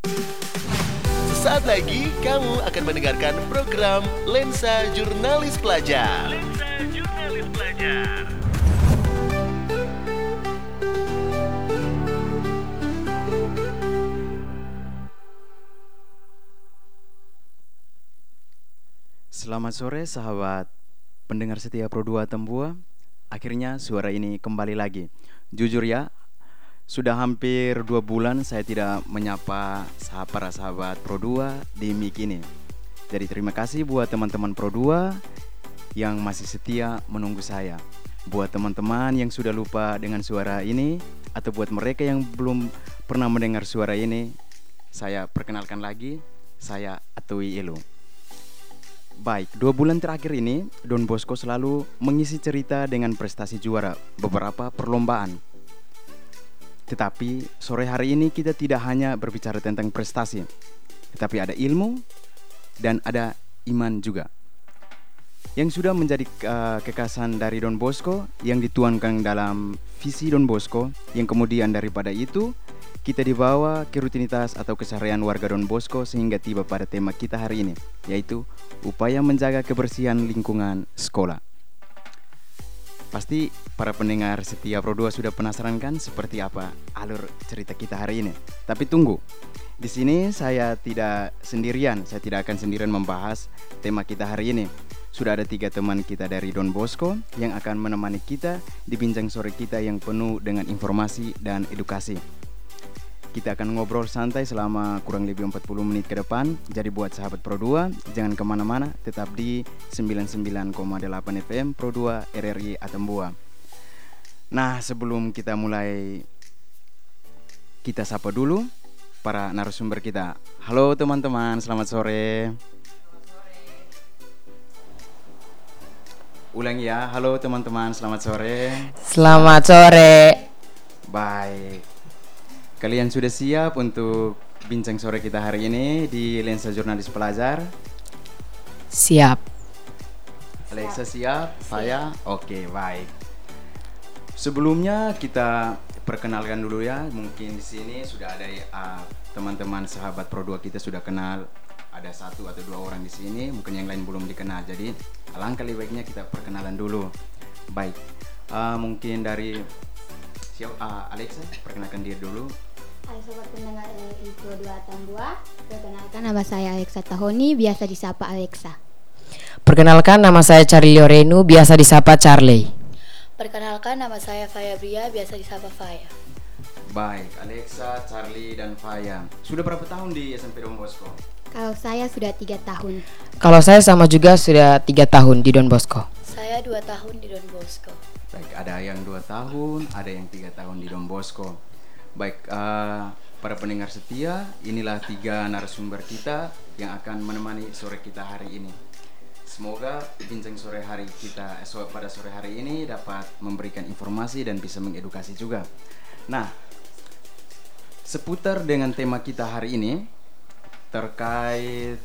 Sesaat lagi kamu akan mendengarkan program Lensa Jurnalis Pelajar. Lensa Jurnalis Pelajar. Selamat sore sahabat pendengar setia Pro 2 Tembua. Akhirnya suara ini kembali lagi. Jujur ya, sudah hampir 2 bulan saya tidak menyapa para sahabat Pro 2 di mic ini. Jadi terima kasih buat teman-teman Pro 2 yang masih setia menunggu saya. Buat teman-teman yang sudah lupa dengan suara ini, atau buat mereka yang belum pernah mendengar suara ini, saya perkenalkan lagi, saya Atui Elu. Baik, 2 bulan terakhir ini Don Bosco selalu mengisi cerita dengan prestasi juara beberapa perlombaan. Tetapi sore hari ini kita tidak hanya berbicara tentang prestasi, tetapi ada ilmu dan ada iman juga, yang sudah menjadi kekhasan dari Don Bosco yang dituangkan dalam visi Don Bosco, yang kemudian daripada itu kita dibawa ke rutinitas atau keseharian warga Don Bosco sehingga tiba pada tema kita hari ini, yaitu upaya menjaga kebersihan lingkungan sekolah. Pasti para pendengar setia Pro 2 sudah penasaran kan seperti apa alur cerita kita hari ini. Tapi tunggu, di sini saya tidak sendirian, saya tidak akan sendirian membahas tema kita hari ini. Sudah ada 3 teman kita dari Don Bosco yang akan menemani kita di bincang sore kita yang penuh dengan informasi dan edukasi. Kita akan ngobrol santai selama kurang lebih 40 menit ke depan. Jadi buat sahabat Pro 2, jangan kemana-mana, tetap di 99,8 FM Pro 2 RRI Atembua. Nah, sebelum kita mulai, kita sapa dulu para narasumber kita. Halo teman-teman, selamat sore. Ulang ya, halo teman-teman, selamat sore. Selamat sore. Baik. Kalian sudah siap untuk bincang sore kita hari ini di Lensa Jurnalis Pelajar? Siap. Alexa siap? Saya? Oke, baik. Sebelumnya kita perkenalkan dulu ya. Mungkin di sini sudah ada teman-teman sahabat Pro 2 kita sudah kenal. Ada 1 atau 2 orang di sini, mungkin yang lain belum dikenal. Jadi alangkah lebih baiknya kita perkenalan dulu. Baik. Mungkin dari Alexa, perkenalkan diri dulu. Hai sobat pendengar RRI Pro 2 Tambua, perkenalkan nama saya Alexa Tahoni, biasa disapa Alexa. Perkenalkan nama saya Charlie Lorenu, biasa disapa Charlie. Perkenalkan nama saya Faya Bria, biasa disapa Faya. Baik, Alexa, Charlie, dan Faya. Sudah berapa tahun di SMP Don Bosco? Kalau saya sudah 3 tahun. Kalau saya sama juga sudah 3 tahun di Don Bosco. Saya 2 tahun di Don Bosco. Baik, ada yang 2 tahun, ada yang 3 tahun di Don Bosco. Baik, para pendengar setia, inilah 3 narasumber kita yang akan menemani sore kita hari ini. Semoga bincang sore hari kita pada sore hari ini dapat memberikan informasi dan bisa mengedukasi juga. Nah, seputar dengan tema kita hari ini terkait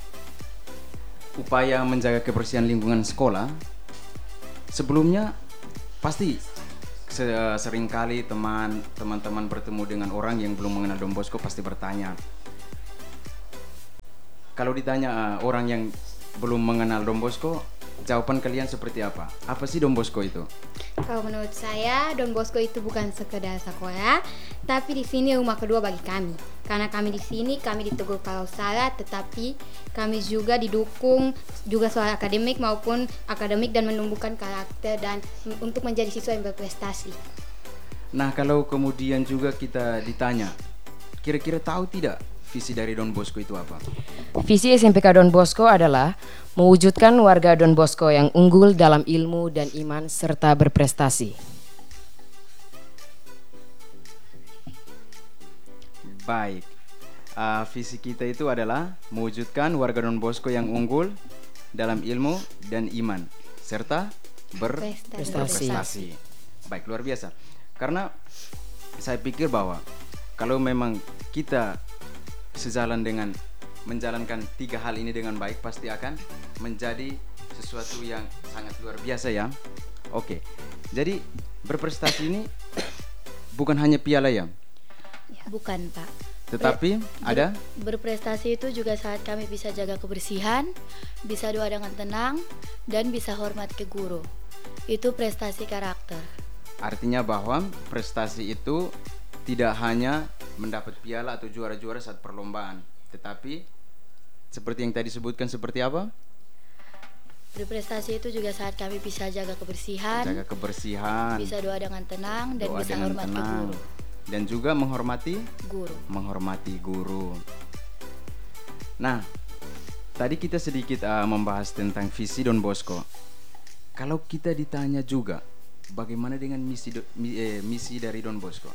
upaya menjaga kebersihan lingkungan sekolah. Sebelumnya pasti seringkali teman-teman bertemu dengan orang yang belum mengenal Don Bosco pasti bertanya. Kalau ditanya orang yang belum mengenal Don Bosco, jawaban kalian seperti apa? Apa sih Don Bosco itu? Kalau menurut saya, Don Bosco itu bukan sekedar sekolah, tapi di sini rumah kedua bagi kami. Karena kami di sini, kami ditegur kalau salah, tetapi kami juga didukung juga soal akademik maupun akademik dan menumbuhkan karakter dan untuk menjadi siswa yang berprestasi. Nah, kalau kemudian juga kita ditanya, kira-kira tahu tidak visi dari Don Bosco itu apa? Visi SMPK Don Bosco adalah mewujudkan warga Don Bosco yang unggul dalam ilmu dan iman serta berprestasi. Baik, visi kita itu adalah mewujudkan warga Don Bosco yang unggul dalam ilmu dan iman serta berprestasi. Baik, luar biasa. Karena saya pikir bahwa kalau memang kita sejalan dengan menjalankan 3 hal ini dengan baik, pasti akan menjadi sesuatu yang sangat luar biasa ya. Oke, jadi berprestasi ini bukan hanya piala ya? Bukan, Pak. Tetapi ada Berprestasi itu juga saat kami bisa jaga kebersihan, bisa doa dengan tenang, dan bisa hormat ke guru. Itu prestasi karakter. artinya bahwa prestasi itu tidak hanya mendapat piala atau juara-juara saat perlombaan, tetapi seperti yang tadi sebutkan seperti apa? Berprestasi itu juga saat kami bisa jaga kebersihan, Jaga kebersihan, bisa doa dengan tenang, dan doa bisa dengan hormat ke tenang, guru. dan juga Guru. menghormati guru. Nah, tadi kita sedikit membahas tentang visi Don Bosco. Kalau kita ditanya juga, bagaimana dengan misi dari Don Bosco?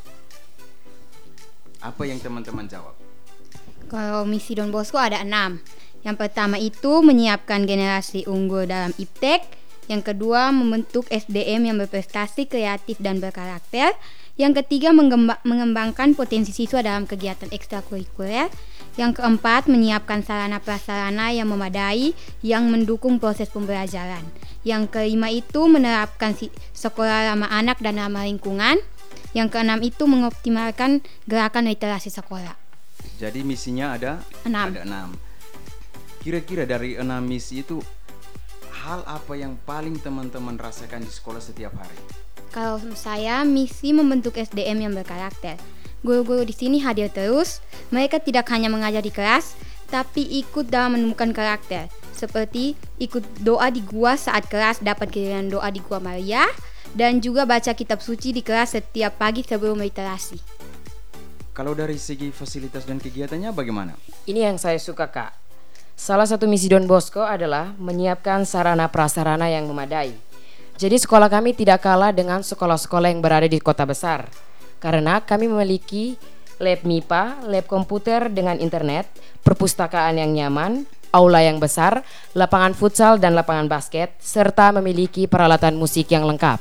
Apa yang teman-teman jawab? Kalau misi Don Bosco ada 6. Yang pertama itu menyiapkan generasi unggul dalam iptek. Yang kedua membentuk SDM yang berprestasi, kreatif, dan berkarakter. Yang ketiga mengembangkan potensi siswa dalam kegiatan ekstrakurikuler. Yang keempat menyiapkan sarana prasarana yang memadai yang mendukung proses pembelajaran. Yang kelima itu menerapkan sekolah ramah anak dan ramah lingkungan. Yang keenam itu mengoptimalkan gerakan literasi sekolah. Jadi misinya ada 6. Ada 6. Kira-kira dari 6 misi itu, hal apa yang paling teman-teman rasakan di sekolah setiap hari? Kalau saya misi membentuk SDM yang berkarakter. Guru-guru di sini hadir terus. Mereka tidak hanya mengajar di kelas, tapi ikut dalam menemukan karakter. Seperti ikut doa di gua saat kelas dapat giliran doa di Gua Maria, dan juga baca kitab suci di kelas setiap pagi sebelum literasi. Kalau dari segi fasilitas dan kegiatannya bagaimana? Ini yang saya suka, Kak. Salah satu misi Don Bosco adalah menyiapkan sarana prasarana yang memadai. Jadi sekolah kami tidak kalah dengan sekolah-sekolah yang berada di kota besar. Karena kami memiliki lab MIPA, lab komputer dengan internet, perpustakaan yang nyaman, aula yang besar, lapangan futsal dan lapangan basket, serta memiliki peralatan musik yang lengkap.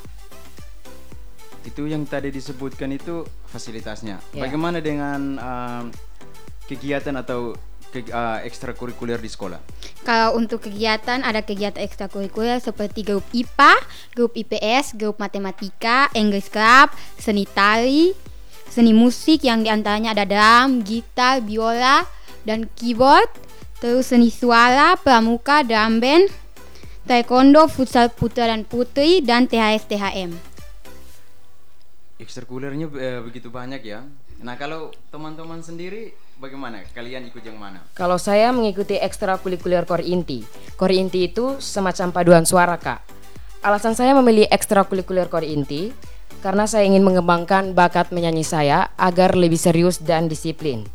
Itu yang tadi disebutkan itu fasilitasnya. Ya. Bagaimana dengan kegiatan atau ekstrakurikuler di sekolah? Kalau untuk kegiatan, ada kegiatan ekstrakurikuler seperti grup IPA, grup IPS, grup matematika, English club, seni tari, seni musik yang diantaranya ada drum, gitar, biola, dan keyboard. Terus seni suara, pramuka, drum band, taekwondo, futsal putra dan putri, dan THS-THM. Ekstrakurikulernya begitu banyak ya. Nah, kalau teman-teman sendiri bagaimana? Kalian ikut yang mana? Kalau saya mengikuti ekstrakurikuler Kor Inti. Kor Inti itu semacam paduan suara, Kak. Alasan saya memilih ekstrakurikuler Kor Inti karena saya ingin mengembangkan bakat menyanyi saya agar lebih serius dan disiplin,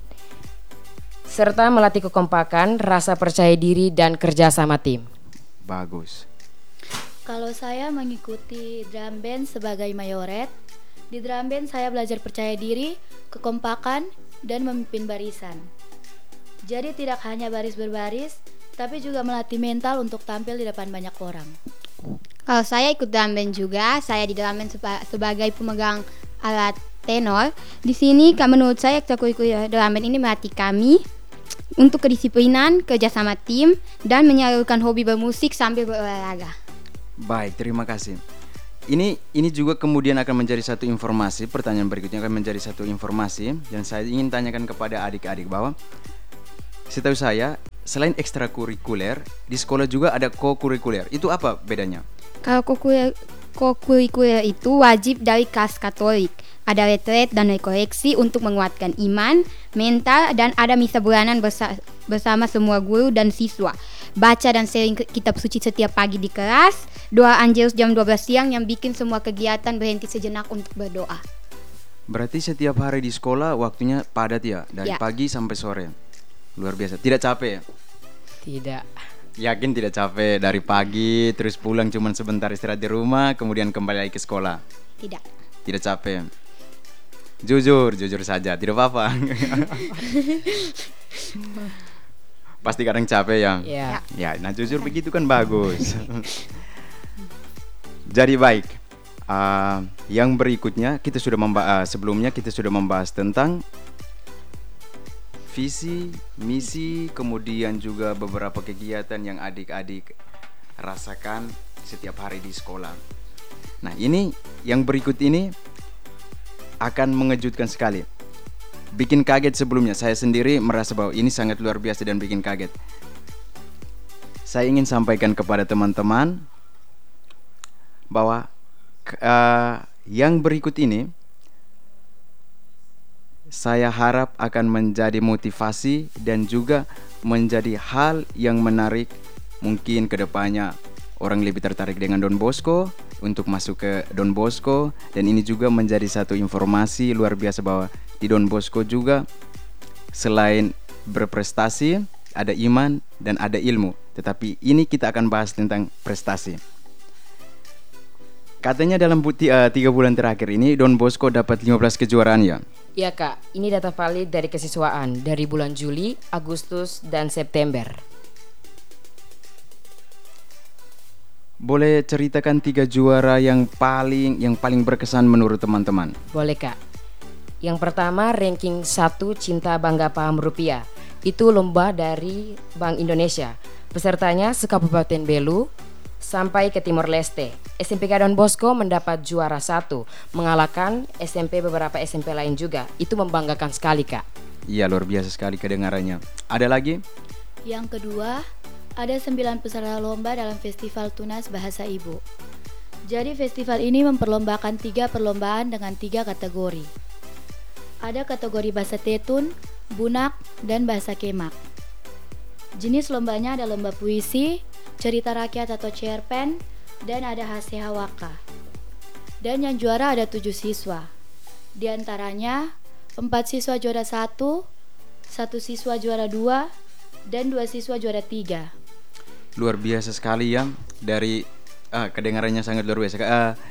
serta melatih kekompakan, rasa percaya diri, dan kerja sama tim. Bagus. Kalau saya mengikuti drum band sebagai mayoret, di drum band saya belajar percaya diri, kekompakan, dan memimpin barisan. Jadi tidak hanya baris berbaris, tapi juga melatih mental untuk tampil di depan banyak orang. Kalau saya ikut drum band juga, saya di drum band sebagai pemegang alat tenor. Di sini menurut saya ekstrakurikuler drum band ini melatih kami untuk kedisiplinan, kerjasama tim, dan menyalurkan hobi bermusik sambil berolahraga. Baik, terima kasih. Ini juga kemudian akan menjadi satu informasi. Pertanyaan berikutnya akan menjadi satu informasi yang saya ingin tanyakan kepada adik-adik bahwa setahu saya selain ekstrakurikuler di sekolah juga ada kokurikuler. Itu apa bedanya? Kalau kokurikuler itu wajib dari kelas Katolik. Ada retret dan rekoleksi untuk menguatkan iman, mental, dan ada misa bulanan bersama semua guru dan siswa. Baca dan sharing kitab suci setiap pagi di kelas. Doa Angelus jam 12 siang yang bikin semua kegiatan berhenti sejenak untuk berdoa. Berarti setiap hari di sekolah waktunya padat ya, dari Ya. pagi sampai sore. Luar biasa. Tidak capek ya? Tidak. Yakin tidak capek dari pagi terus pulang cuman sebentar istirahat di rumah kemudian kembali lagi ke sekolah? Tidak. Tidak capek. Jujur saja, tidak apa-apa. Pasti kadang capek ya. Ya. Ya, nah jujur begitu kan bagus. Jadi baik. Yang berikutnya kita sudah sebelumnya kita sudah membahas tentang visi, misi, kemudian juga beberapa kegiatan yang adik-adik rasakan setiap hari di sekolah. Nah, ini yang berikut ini akan mengejutkan sekali. bikin kaget sebelumnya. Saya sendiri merasa bahwa ini sangat luar biasa dan bikin kaget. Saya ingin sampaikan kepada teman-teman bahwa yang berikut ini saya harap akan menjadi motivasi dan juga menjadi hal yang menarik. Mungkin kedepannya orang lebih tertarik dengan Don Bosco untuk masuk ke Don Bosco. Dan ini juga menjadi satu informasi luar biasa bahwa di Don Bosco juga selain berprestasi ada iman dan ada ilmu. Tetapi ini kita akan bahas tentang prestasi. Katanya dalam 3 bulan terakhir ini Don Bosco dapat 15 kejuaraan ya? Iya kak, ini data valid dari kesiswaan dari bulan Juli, Agustus, dan September. Boleh ceritakan 3 juara yang paling berkesan menurut teman-teman? Boleh kak. Yang pertama ranking 1 Cinta Bangga Paham Rupiah. Itu lomba dari Bank Indonesia. Pesertanya se-Kabupaten Belu sampai ke Timor Leste. SMPK Don Bosco mendapat juara 1, mengalahkan beberapa SMP lain juga. Itu membanggakan sekali kak. Iya, luar biasa sekali kedengarannya. Ada lagi? Yang kedua, ada 9 peserta lomba dalam Festival Tunas Bahasa Ibu. Jadi festival ini memperlombakan 3 perlombaan dengan 3 kategori. Ada kategori bahasa Tetun, Bunak, dan bahasa Kemak. Jenis lombanya ada lomba puisi, cerita rakyat atau cerpen, dan ada hasehawaka. Dan yang juara ada 7 siswa. Di antaranya 4 siswa juara 1, 1 siswa juara 2, dan 2 siswa juara 3. Luar biasa sekali ya. Dari kedengarannya sangat luar biasa.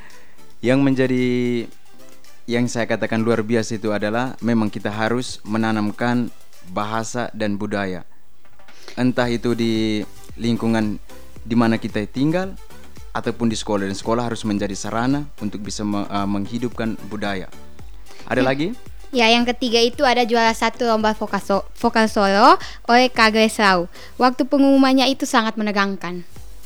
Yang saya katakan luar biasa itu adalah memang kita harus menanamkan bahasa dan budaya. Entah itu di lingkungan di mana kita tinggal ataupun di sekolah, dan sekolah harus menjadi sarana untuk bisa menghidupkan budaya. Ada lagi? Ya, yang ketiga itu ada juara 1 lomba vokal solo oleh Kak Grace Lau. Waktu pengumumannya itu sangat menegangkan.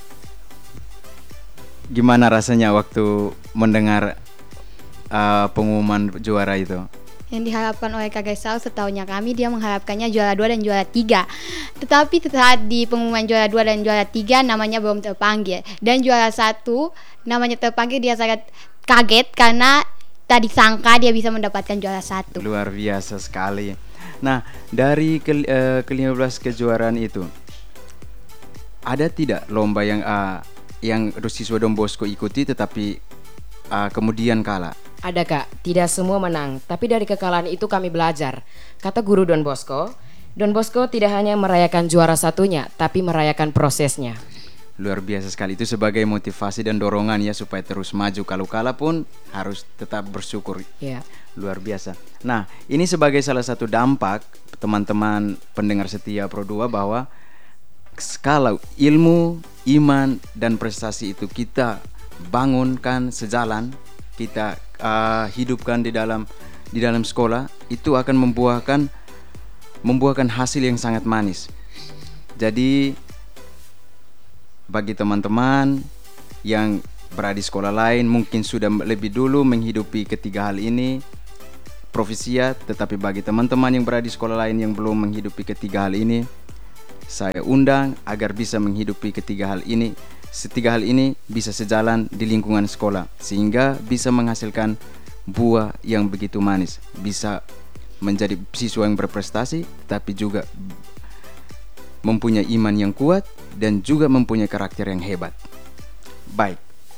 Gimana rasanya waktu mendengar pengumuman juara itu? Yang diharapkan oleh Kak Grace Lau, setahunya kami dia mengharapkannya juara 2 dan juara 3. Tetapi saat di pengumuman juara 2 dan juara 3 namanya belum terpanggil. Dan juara 1 namanya terpanggil, dia sangat kaget karena tak disangka dia bisa mendapatkan juara 1. Luar biasa sekali. Nah, dari ke-15 kejuaraan itu, ada tidak lomba yang siswa Don Bosco ikuti tetapi kemudian kalah? Ada kak, tidak semua menang, tapi dari kekalahan itu kami belajar. Kata guru Don Bosco tidak hanya merayakan juara satunya, tapi merayakan prosesnya. Luar biasa sekali, itu sebagai motivasi dan dorongan ya supaya terus maju. Kalau kalah pun harus tetap bersyukur. Ya. Luar biasa. Nah, ini sebagai salah satu dampak teman-teman pendengar setia Pro 2 bahwa kalau ilmu, iman, dan prestasi itu kita bangunkan sejalan, kita hidupkan di dalam sekolah, itu akan membuahkan hasil yang sangat manis. Jadi bagi teman-teman yang berada di sekolah lain mungkin sudah lebih dulu menghidupi ketiga hal ini, profisiat. Tetapi bagi teman-teman yang berada di sekolah lain yang belum menghidupi ketiga hal ini, saya undang agar bisa menghidupi ketiga hal ini. Setiga hal ini bisa sejalan di lingkungan sekolah sehingga bisa menghasilkan buah yang begitu manis. Bisa menjadi siswa yang berprestasi, tapi juga mempunyai iman yang kuat dan juga mempunyai karakter yang hebat. Baik.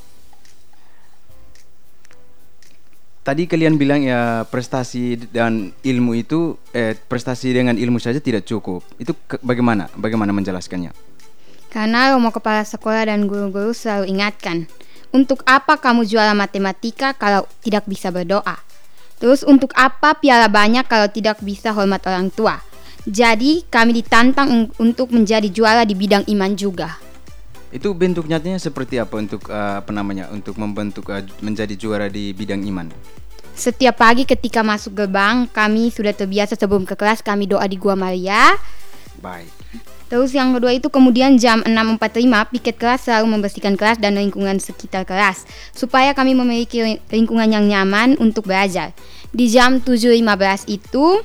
Tadi kalian bilang ya prestasi dan ilmu itu prestasi dengan ilmu saja tidak cukup. Itu bagaimana? Bagaimana menjelaskannya? Karena Romo kepala sekolah dan guru-guru selalu ingatkan, untuk apa kamu juara matematika kalau tidak bisa berdoa? Terus untuk apa piala banyak kalau tidak bisa hormat orang tua? Jadi kami ditantang untuk menjadi juara di bidang iman juga. Itu bentuk nyatanya seperti apa untuk untuk membentuk menjadi juara di bidang iman? Setiap pagi ketika masuk gerbang, kami sudah terbiasa sebelum ke kelas kami doa di Gua Maria. Baik. Terus yang kedua itu kemudian jam 6.45 piket kelas selalu membersihkan kelas dan lingkungan sekitar kelas supaya kami memiliki lingkungan yang nyaman untuk belajar. Di jam 7.15 itu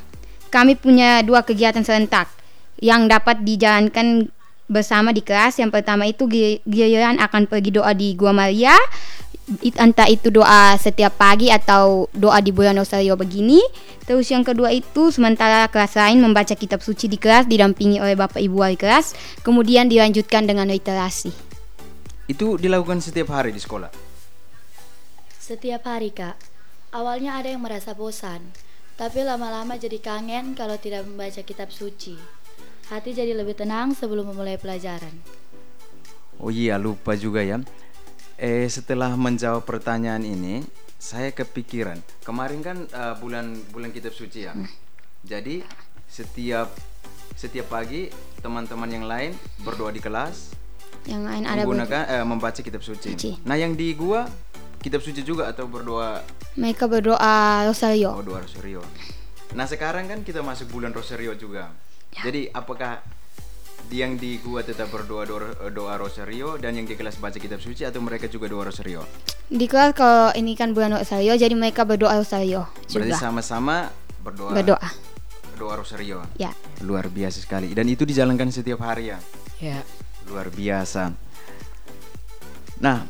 kami punya 2 kegiatan serentak yang dapat dijalankan bersama di kelas. Yang pertama itu giliran akan pergi doa di Gua Maria, entah itu doa setiap pagi atau doa di bulan Rosario begini. Terus yang kedua itu sementara kelas lain membaca kitab suci di kelas didampingi oleh Bapak Ibu wali kelas, kemudian dilanjutkan dengan literasi. Itu dilakukan setiap hari di sekolah? Setiap hari, Kak. Awalnya ada yang merasa bosan, tapi lama-lama jadi kangen kalau tidak membaca kitab suci. Hati jadi lebih tenang sebelum memulai pelajaran. Oh iya, lupa juga ya. Setelah menjawab pertanyaan ini, saya kepikiran. Kemarin kan bulan kitab suci ya. Jadi setiap pagi teman-teman yang lain berdoa di kelas, Yang lain ada menggunakan membaca kitab suci. Nah, yang di gua kitab suci juga atau berdoa? mereka berdoa Rosario. Oh, doa Rosario. Nah, sekarang kan kita masuk bulan Rosario juga. Jadi apakah yang di gua tetap berdoa doa Rosario dan yang di kelas baca kitab suci, atau mereka juga doa Rosario? Di kelas kalau ini kan bulan Rosario, jadi mereka berdoa Rosario Berarti juga. sama-sama berdoa doa Rosario. Ya. Luar biasa sekali. Dan itu dijalankan setiap hari ya. Ya. Luar biasa. Nah,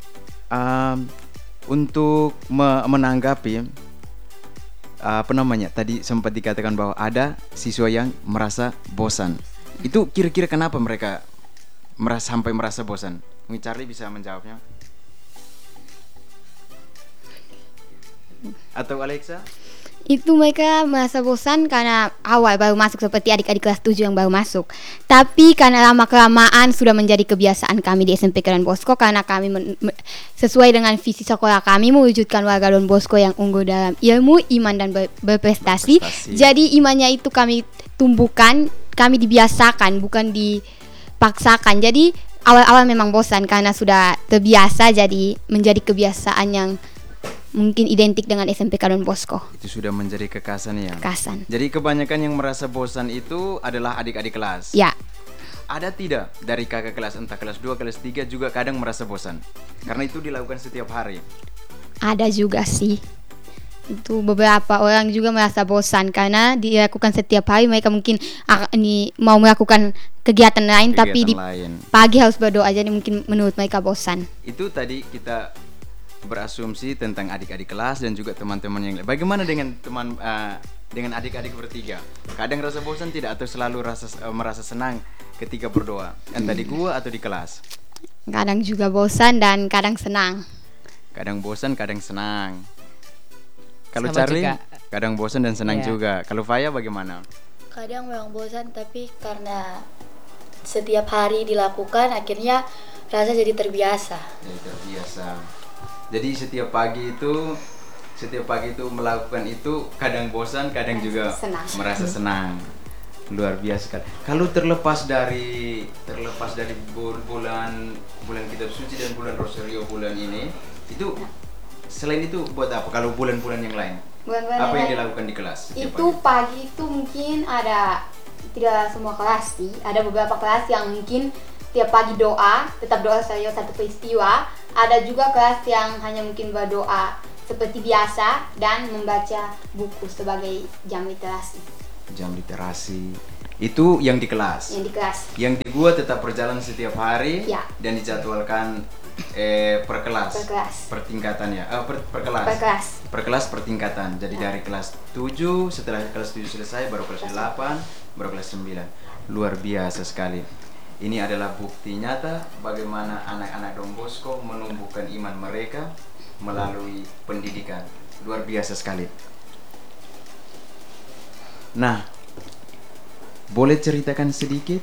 untuk menanggapi tadi sempat dikatakan bahwa ada siswa yang merasa bosan. Itu kira-kira kenapa mereka sampai merasa bosan? Mungkin Charlie bisa menjawabnya. Atau Alexa? Itu mereka merasa bosan karena awal baru masuk, seperti adik-adik kelas 7 yang baru masuk. Tapi karena lama-kelamaan sudah menjadi kebiasaan kami di SMP Don Bosco, karena kami sesuai dengan visi sekolah kami mewujudkan warga Don Bosco yang unggul dalam ilmu, iman, dan berprestasi. Jadi imannya itu kami tumbuhkan, kami dibiasakan, bukan dipaksakan. Jadi awal-awal memang bosan karena sudah terbiasa, jadi menjadi kebiasaan yang mungkin identik dengan SMP Don Bosco. Itu sudah menjadi kekasan ya. Kekasan. Jadi kebanyakan yang merasa bosan itu adalah adik-adik kelas. Ya. Ada tidak dari kakak kelas, entah kelas 2, kelas 3 juga kadang merasa bosan? Karena itu dilakukan setiap hari. Ada juga sih. Itu beberapa orang juga merasa bosan karena dilakukan setiap hari. Mereka mungkin ini mau melakukan kegiatan lain, tapi di pagi harus berdoa, jadi mungkin menurut mereka bosan. Itu tadi kita berasumsi tentang adik-adik kelas dan juga teman-teman yang lain. Bagaimana dengan dengan adik-adik bertiga? Kadang rasa bosan tidak, atau selalu merasa senang ketika berdoa, entah di gua atau di kelas? Kadang juga bosan dan kadang senang. Kadang bosan, kadang senang. Kalau Sama Charlie, juga. kadang bosan dan senang Iya. juga. Kalau Faya bagaimana? Kadang memang bosan, tapi karena setiap hari dilakukan akhirnya rasa jadi terbiasa. Jadi terbiasa. Jadi setiap pagi itu melakukan itu, kadang bosan, kadang juga senang. merasa senang. Luar biasa sekali. Kalau terlepas dari bulan kitab suci dan bulan Rosario bulan ini, itu selain itu buat apa? Kalau bulan-bulan yang lain, apa yang dilakukan di kelas? Itu pagi itu mungkin ada, tidak semua kelas sih, ada beberapa kelas yang mungkin tiap pagi doa, tetap doa Rosario satu peristiwa. Ada juga kelas yang hanya mungkin berdoa seperti biasa dan membaca buku sebagai jam literasi. Jam literasi itu yang di kelas. Yang di kelas. Yang di gua tetap berjalan setiap hari Ya. dan dijadwalkan per kelas. Per kelas. Per tingkatannya. Per kelas. Per kelas. Per kelas per tingkatan. Jadi dari kelas 7, setelah kelas 7 selesai baru kelas 8, baru kelas 9. Luar biasa sekali. Ini adalah bukti nyata bagaimana anak-anak Don Bosco menumbuhkan iman mereka melalui pendidikan. Luar biasa sekali. Nah, boleh ceritakan sedikit?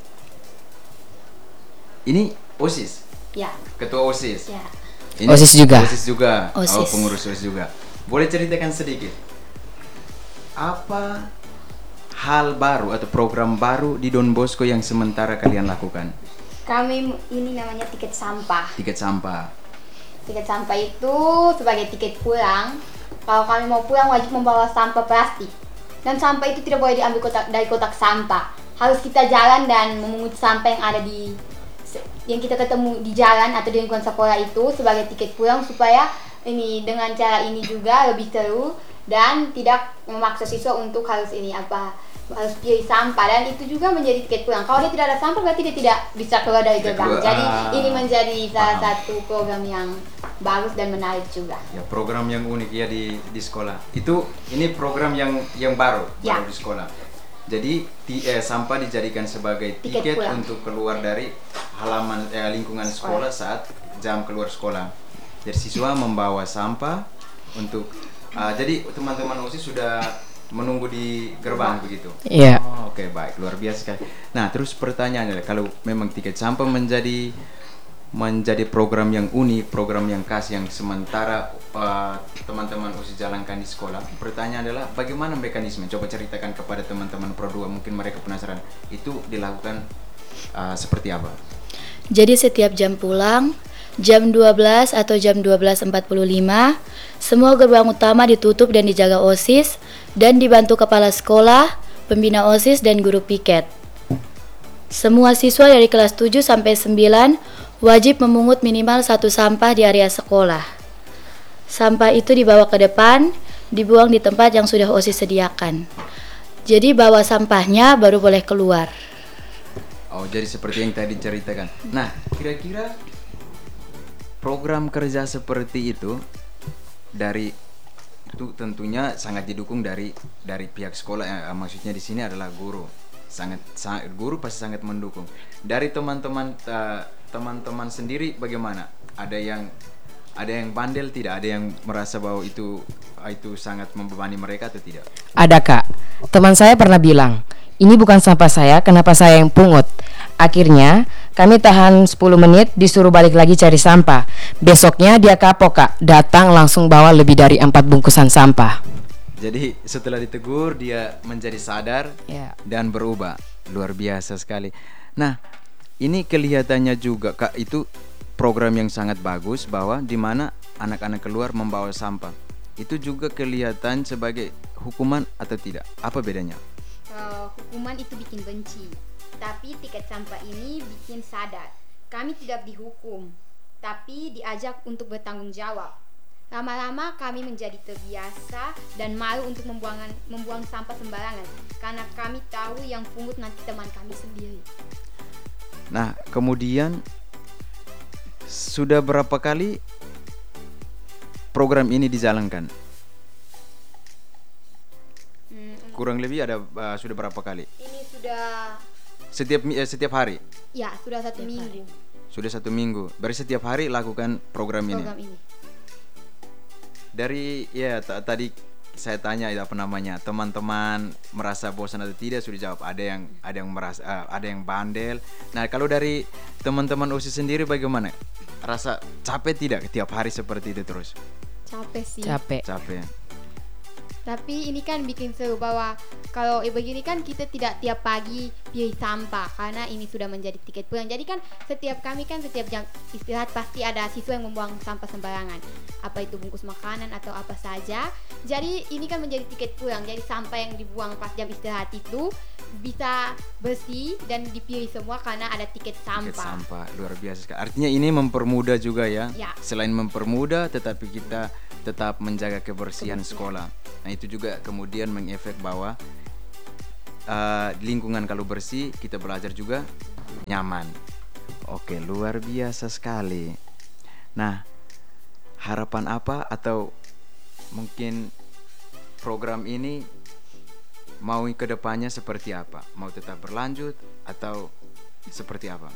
Ini OSIS, Ya. ketua OSIS. Ya. Ini OSIS juga. OSIS juga. Oh, OSIS. pengurus OSIS juga. Boleh ceritakan sedikit? Apa hal baru atau program baru di Don Bosco yang sementara kalian lakukan? Kami ini namanya tiket sampah. Tiket sampah. Tiket sampah itu sebagai tiket pulang. Kalau kami mau pulang wajib membawa sampah plastik. Dan sampah itu tidak boleh diambil dari kotak sampah. Harus kita jalan dan memungut sampah yang ada yang kita ketemu di jalan atau di lingkungan sekolah itu sebagai tiket pulang, supaya ini dengan cara ini juga lebih seru dan tidak memaksa siswa untuk harus harus pilih sampah, dan itu juga menjadi tiket pulang. Kalau dia tidak ada sampah berarti dia tidak bisa keluar dari gerbang. Jadi ini menjadi salah satu program yang bagus dan menarik juga. Ya, program yang unik ya di sekolah. Ini program yang baru di sekolah. Jadi sampah dijadikan sebagai tiket untuk keluar dari halaman lingkungan sekolah saat jam keluar sekolah. Jadi siswa membawa sampah untuk jadi teman-teman OSIS sudah menunggu di gerbang begitu. Iya. Oh, oke, baik, luar biasa sekali. Nah, terus pertanyaannya, kalau memang tiket sampah menjadi program yang unik, program yang khas yang sementara teman-teman OSIS jalankan di sekolah. Pertanyaan adalah bagaimana mekanisme? Coba ceritakan kepada teman-teman Pro 2, mungkin mereka penasaran. Itu dilakukan seperti apa? Jadi setiap jam pulang, jam 12 atau jam 12.45, semua gerbang utama ditutup dan dijaga OSIS dan dibantu kepala sekolah, pembina OSIS, dan guru piket. Semua siswa dari kelas 7 sampai 9 wajib memungut minimal 1 sampah di area sekolah. Sampah itu dibawa ke depan, dibuang di tempat yang sudah OSIS sediakan. Jadi bawa sampahnya baru boleh keluar. Oh, jadi seperti yang tadi ceritakan. Nah, kira-kira program kerja seperti itu itu tentunya sangat didukung dari pihak sekolah. Maksudnya di sini adalah guru. Guru pasti sangat mendukung. Dari teman-teman sendiri bagaimana? Ada yang bandel tidak? Ada yang merasa bahwa itu sangat membebani mereka atau tidak? Ada, Kak. Teman saya pernah bilang, ini bukan sampah saya, kenapa saya yang pungut? Akhirnya kami tahan 10 menit, disuruh balik lagi cari sampah. Besoknya dia kapok, Kak, datang langsung bawa lebih dari 4 bungkusan sampah. Jadi setelah ditegur dia menjadi sadar dan berubah. Luar biasa sekali. Nah, ini kelihatannya juga, Kak, itu program yang sangat bagus, bahwa di mana anak-anak keluar membawa sampah. Itu juga kelihatan sebagai hukuman atau tidak? Apa bedanya? Hukuman itu bikin benci, tapi tiket sampah ini bikin sadar. Kami tidak dihukum, tapi diajak untuk bertanggung jawab. Lama-lama kami menjadi terbiasa dan malu untuk membuang sampah sembarangan, karena kami tahu yang pungut nanti teman kami sendiri. Nah, kemudian sudah berapa kali program ini dijalankan? Kurang lebih ada sudah berapa kali? Ini sudah setiap hari? Ya, sudah 1 minggu. Sudah 1 minggu. Berarti setiap hari lakukan program ini. Dari tadi saya tanya teman-teman merasa bosan atau tidak, sudah jawab. Ada yang merasa ada yang bandel. Nah, kalau dari teman-teman OSIS sendiri bagaimana? Rasa capek tidak tiap hari seperti itu terus? Capek sih. Capek. Tapi ini kan bikin seru, bahwa kalau begini kan kita tidak tiap pagi pilih sampah, karena ini sudah menjadi tiket pulang. Jadi kan setiap jam istirahat pasti ada siswa yang membuang sampah sembarangan, apa itu bungkus makanan atau apa saja. Jadi ini kan menjadi tiket pulang. Jadi sampah yang dibuang pas jam istirahat itu bisa bersih dan dipilih semua karena ada tiket sampah. Tiket sampah, luar biasa sekali. Artinya ini mempermudah juga ya. Selain mempermudah, tetapi kita tetap menjaga kebersihan sekolah. Nah, itu juga kemudian mengefek bahwa lingkungan kalau bersih, kita belajar juga nyaman. Oke, luar biasa sekali. Nah, harapan apa atau mungkin program ini mau ke depannya seperti apa? Mau tetap berlanjut atau seperti apa?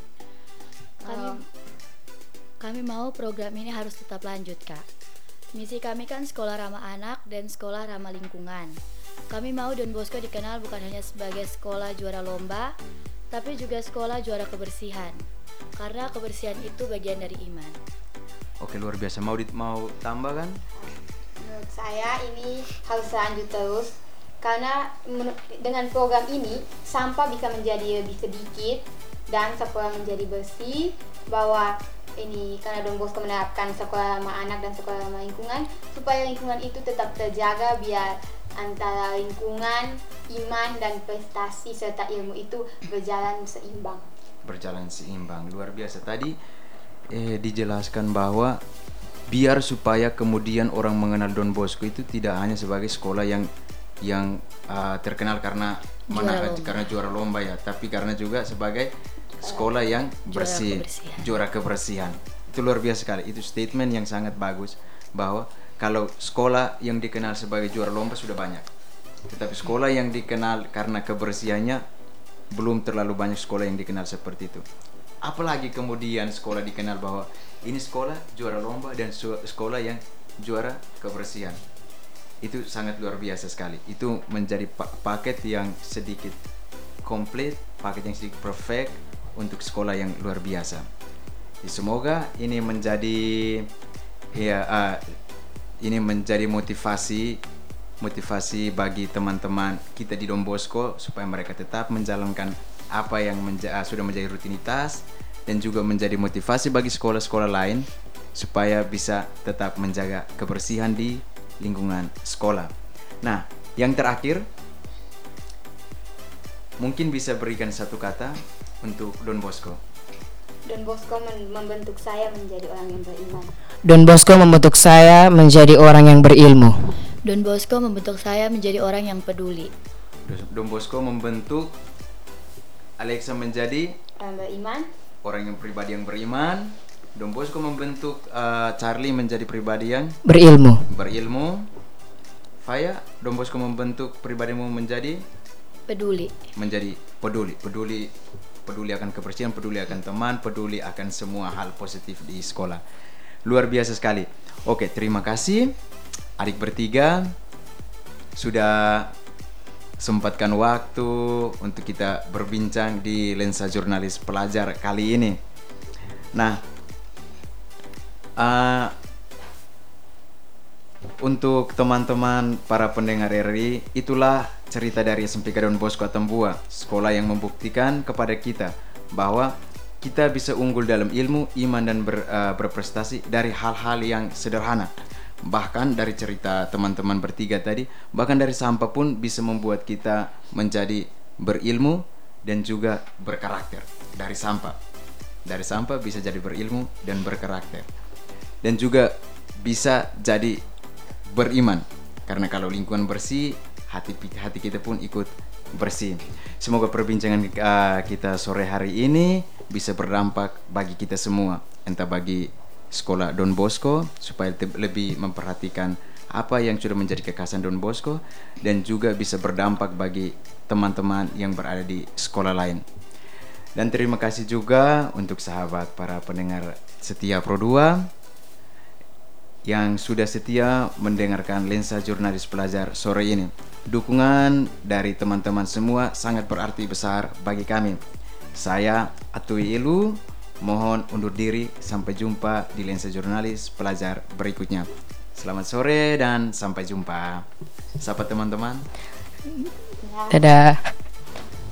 Kami mau program ini harus tetap lanjut, Kak. Misi kami kan sekolah ramah anak dan sekolah ramah lingkungan. Kami mau Don Bosco dikenal bukan hanya sebagai sekolah juara lomba, tapi juga sekolah juara kebersihan. Karena kebersihan itu bagian dari iman. Oke, luar biasa. Mau tambah kan? Menurut saya ini harus lanjut terus, karena dengan program ini sampah bisa menjadi lebih sedikit dan sekolah menjadi bersih, bahwa ini karena Don Bosco menerapkan sekolah ramah anak dan sekolah ramah lingkungan, supaya lingkungan itu tetap terjaga, biar antara lingkungan, iman, dan prestasi serta ilmu itu berjalan seimbang. Luar biasa. Tadi dijelaskan bahwa biar supaya kemudian orang mengenal Don Bosco itu tidak hanya sebagai sekolah yang terkenal karena juara lomba ya, tapi karena juga sebagai sekolah yang bersih, juara kebersihan. Itu luar biasa sekali. Itu statement yang sangat bagus bahwa kalau sekolah yang dikenal sebagai juara lomba sudah banyak, tetapi sekolah yang dikenal karena kebersihannya belum terlalu banyak sekolah yang dikenal seperti itu. Apalagi kemudian sekolah dikenal bahwa ini sekolah juara lomba dan sekolah yang juara kebersihan. Itu sangat luar biasa sekali. Itu menjadi paket yang sedikit komplit, paket yang sedikit perfect untuk sekolah yang luar biasa. Semoga ini menjadi ini menjadi motivasi bagi teman-teman kita di Don Bosco supaya mereka tetap menjalankan apa yang sudah menjadi rutinitas, dan juga menjadi motivasi bagi sekolah-sekolah lain supaya bisa tetap menjaga kebersihan di lingkungan sekolah. Nah, yang terakhir mungkin bisa berikan satu kata untuk Don Bosco. Don Bosco membentuk saya menjadi orang yang beriman. Don Bosco membentuk saya menjadi orang yang berilmu. Don Bosco membentuk saya menjadi orang yang peduli. Don Bosco membentuk Alexa menjadi Orang beriman. Orang yang pribadi yang beriman. Don Bosco membentuk Charlie menjadi pribadi yang berilmu. Faya, Don Bosco membentuk pribadimu menjadi Peduli. Peduli akan kebersihan, peduli akan teman, peduli akan semua hal positif di sekolah. Luar biasa sekali. Oke, terima kasih adik bertiga sudah sempatkan waktu untuk kita berbincang di Lensa Jurnalis Pelajar kali ini. Nah, untuk teman-teman para pendengar RRI, itulah cerita dari SMPK Don Bosco Atambua, sekolah yang membuktikan kepada kita bahwa kita bisa unggul dalam ilmu, iman, dan berprestasi dari hal-hal yang sederhana. Bahkan dari cerita teman-teman bertiga tadi, bahkan dari sampah pun bisa membuat kita menjadi berilmu dan juga berkarakter. Dari sampah bisa jadi berilmu dan berkarakter, dan juga bisa jadi beriman, karena kalau lingkungan bersih, hati kita pun ikut bersih. Semoga perbincangan kita sore hari ini bisa berdampak bagi kita semua, entah bagi sekolah Don Bosco supaya lebih memperhatikan apa yang sudah menjadi kekhasan Don Bosco, dan juga bisa berdampak bagi teman-teman yang berada di sekolah lain. Dan terima kasih juga untuk sahabat para pendengar setia Pro 2 yang sudah setia mendengarkan Lensa Jurnalis Pelajar sore ini. Dukungan dari teman-teman semua sangat berarti besar bagi kami. Saya Atui Ilu mohon undur diri, sampai jumpa di Lensa Jurnalis Pelajar berikutnya. Selamat sore dan sampai jumpa. Sapa teman-teman. Dadah.